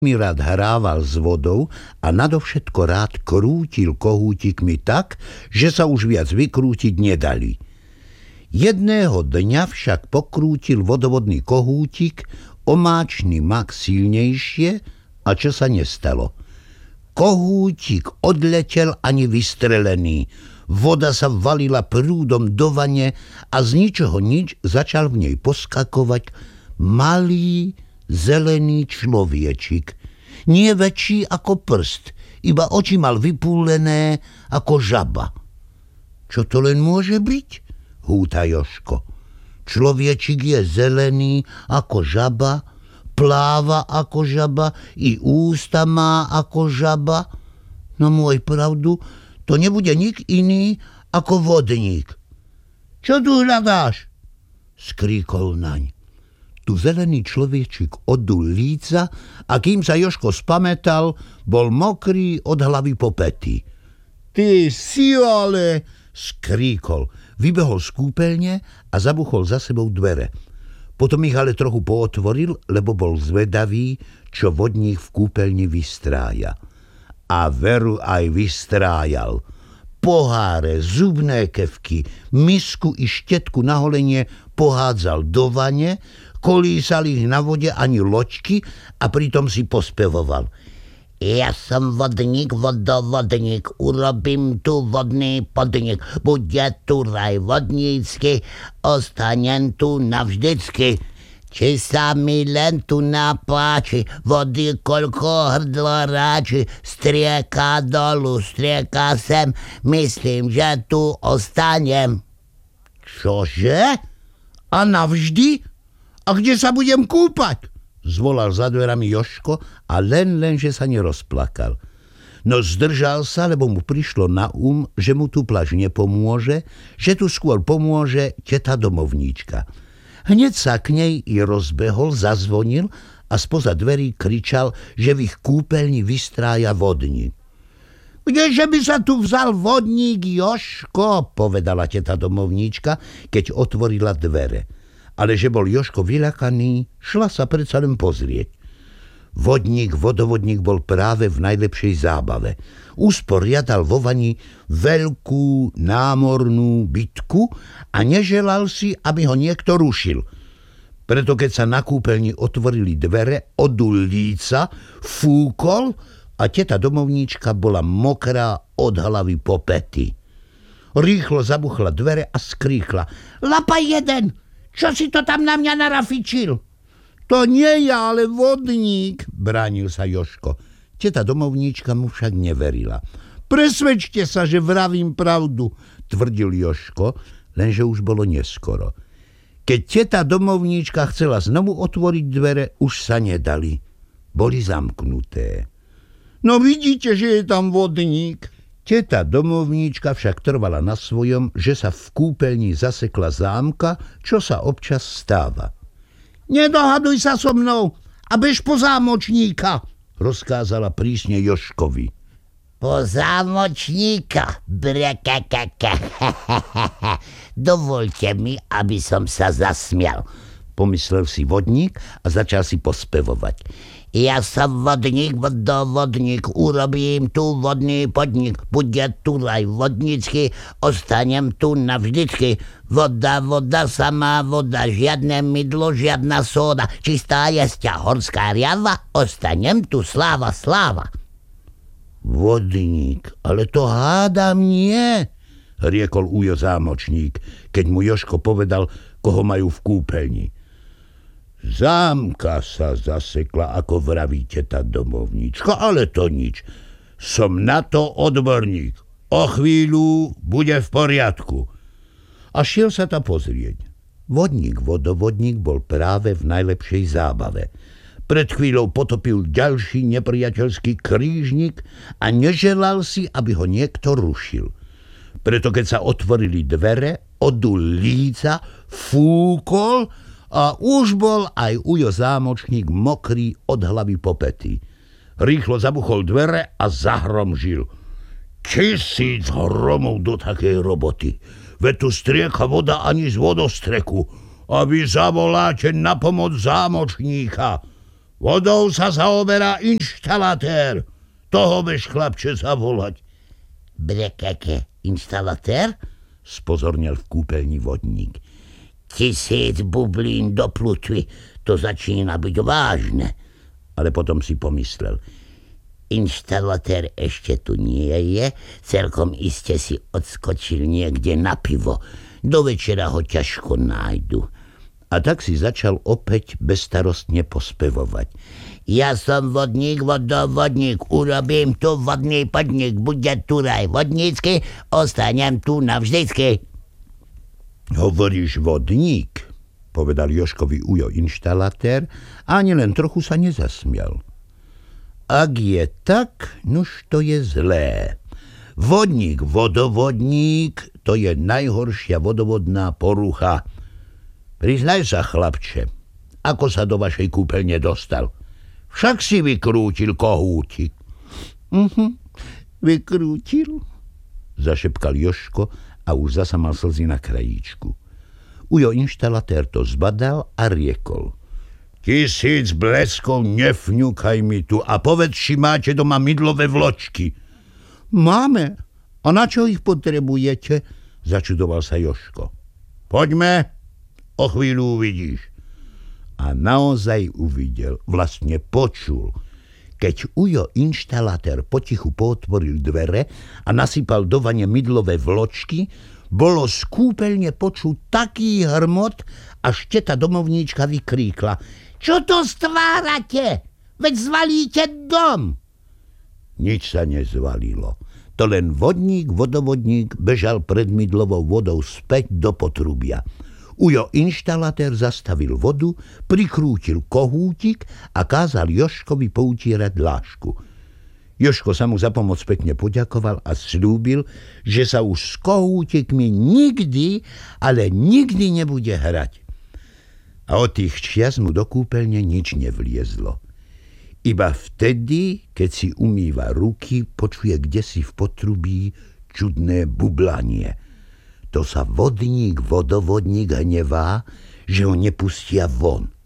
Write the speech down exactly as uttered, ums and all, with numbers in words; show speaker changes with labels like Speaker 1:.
Speaker 1: mi rád hrával s vodou a nadovšetko rád krútil kohútikmi tak, že sa už viac vykrútiť nedali. Jedného dňa však pokrútil vodovodný kohútik omáčný mak silnejšie a čo sa nestalo? Kohútik odletel ani vystrelený. Voda sa valila prúdom do vane a z ničoho nič začal v nej poskakovať malý zelený človečik. Nie väčší ako prst, iba oči mal vypúlené ako žaba. Čo to len môže byť? Húta Jožko. Človečik je zelený ako žaba, pláva ako žaba, i ústa má ako žaba. No môj pravdu, to nebude nik iný ako vodník. Čo tu hľadáš? Skríkol naň. Tu zelený človečik oddul líca a kým sa Jožko spamätal, bol mokrý od hlavy po pety. Ty si ale, skríkol. Vybehol z kúpeľne a zabuchol za sebou dvere. Potom ich ale trochu pootvoril, lebo bol zvedavý, čo vodník v kúpeľni vystrája. A veru aj vystrájal. Poháre, zubné kevky, misku i štetku na holenie pohádzal do vane, kolísali ich na vode ani loďky a pritom si pospevoval. Ja som vodník, vodovodník, urobím tu vodný podnik. Bude tu raj vodnícky, ostanem tu navždycky. Či sa mi len tu napáči, vody koľko hrdlo ráči, strieka dolu, strieka sem, myslím, že tu ostanem. Čože? A navždy? A kde sa budem kúpať? Zvolal za dverami Jožko a len, len, že sa nerozplakal. No zdržal sa, lebo mu prišlo na um, že mu tu pláž nepomôže, že tu skôr pomôže teta domovníčka. Hneď sa k nej i rozbehol, zazvonil a spoza dverí kričal, že v ich kúpeľni vystrája vodník. Kdeže by sa tu vzal vodník, Jožko? Povedala teta domovníčka, keď otvorila dvere. Ale že bol Jožko vyľakaný, šla sa predsa len pozrieť. Vodník, vodovodník bol práve v najlepšej zábave. Usporiadal vo vani veľkú námornú bitku a neželal si, aby ho niekto rušil. Preto keď sa na kúpeľni otvorili dvere, odul líca, fúkol a teta domovníčka bola mokrá od hlavy po pety. Rýchlo zabuchla dvere a skríkla. Lapaj jeden! Čo si to tam na mňa narafičil? To nie ja, ale vodník, bránil sa Jožko. Teta domovníčka mu však neverila. Presvedčte sa, že vravím pravdu, tvrdil Jožko, lenže už bolo neskoro. Keď teta domovníčka chcela znovu otvoriť dvere, už sa nedali. Boli zamknuté. No vidíte, že je tam vodník. Teta domovníčka však trvala na svojom, že sa v kúpeľni zasekla zámka, čo sa občas stáva. Nedohaduj sa so mnou a bež po zámočníka, rozkázala prísne Jožkovi. Po zámočníka, brekekeke. Dovoľte mi, aby som sa zasmial, pomyslel si vodník a začal si pospevovať. Ja som vodník, vodovodník, urobím tu vodný podnik. Bude tu raj vodnícky, ostanem tu navždycky. Voda, voda, samá voda, žiadne mydlo, žiadna sóda. Čistá jesťa, horská riava, ostanem tu, sláva, sláva. Vodník, ale to hádam nie, riekol Ujo zámočník, keď mu Jožko povedal, koho majú v kúpeľni. Zámka sa zasekla, ako vraví teta domovníčka, ale to nič. Som na to odborník. O chvíľu bude v poriadku. A šiel sa tam pozrieť. Vodník, vodovodník bol práve v najlepšej zábave. Pred chvíľou potopil ďalší nepriateľský krížnik a neželal si, aby ho niekto rušil. Preto keď sa otvorili dvere, odul líca, fúkol a už bol aj Ujo zámočník mokrý od hlavy po pety. Rýchlo zabuchol dvere a zahromžil. Tisíc hromov do takej roboty. Veď tu strieka voda ani z vodostreku. A vy zavoláte na pomoc zámočníka. Vodou sa zaoberá inštalatér. Toho bež, chlapče, zavolať.
Speaker 2: Brekeke, inštalatér?
Speaker 1: Spozornil v kúpeľni vodník.
Speaker 2: Tisíc bublín do plutvy, to začína byť vážne.
Speaker 1: Ale potom si pomyslel.
Speaker 2: Inštalatér ešte tu nie je, celkom iste si odskočil niekde na pivo. Do večera ho ťažko nájdu.
Speaker 1: A tak si začal opäť bezstarostne pospevovať.
Speaker 2: Ja som vodník, vodovodník, urobím tu vodný podnik, bude tu raj vodnícky, ostanem tu navždycky.
Speaker 1: Hovoríš vodník, povedal Jožkovi ujo inštalatér a ani len trochu sa nezasmial. Ak je tak, nuž to je zlé. Vodník, vodovodník, to je najhoršia vodovodná porucha. Priznaj sa, chlapče, ako sa do vašej kúpeľne dostal. Však si vykrútil kohútik.
Speaker 2: Mhm, vykrútil?
Speaker 1: Zašepkal Jožko a už zasa mal slzy na krajíčku. Ujo inštalatér to zbadal a riekol. Tisíc bleskov, nefňukaj mi tu a povedz, či máte doma mydlové vločky. Máme. A na čo ich potrebujete? Začudoval sa Jožko. Poďme. O chvíľu uvidíš. A naozaj uvidel, vlastne počul. Keď ujo inštalatér potichu pootvoril dvere a nasypal do vane mydlové vločky, bolo z kúpeľne počuť taký hrmot, až teta domovníčka vykríkla. Čo to stvárate? Veď zvalíte dom. Nič sa nezvalilo. To len vodník, vodovodník bežal pred mydlovou vodou späť do potrubia. Ujo inštalatér zastavil vodu, prikrútil kohútik a kázal Jožkovi poutierať dlášku. Jožko sa mu za pomoc pekne poďakoval a sľúbil, že sa už s kohútikmi nikdy, ale nikdy nebude hrať. A od tých čias mu do kúpeľne nič nevliezlo. Iba vtedy, keď si umýva ruky, počuje kdesi v potrubí čudné bublanie. To sa vodník, vodovodník hnevá, že ho nepustia von.